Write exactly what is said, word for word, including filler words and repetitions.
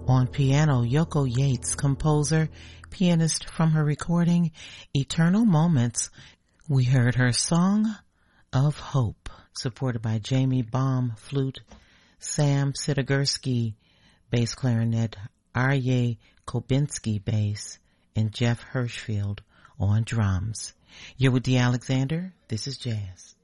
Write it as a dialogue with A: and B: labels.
A: On piano, Yoko Yates, composer, pianist from her recording Eternal Moments, we heard her Song of Hope, supported by Jamie Baum, flute, Sam Sitogurski, bass clarinet, Arye Kobinski, bass, and Jeff Hirschfield on drums. You're with Dee Alexander. This is Jazz.